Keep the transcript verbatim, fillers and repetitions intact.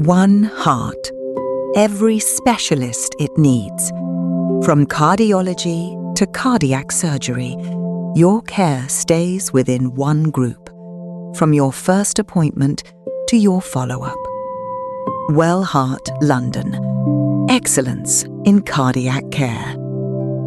One heart. Every specialist it needs. From cardiology to cardiac surgery, your care stays within one group. From your first appointment to your follow-up. Wellheart London. Excellence in cardiac care.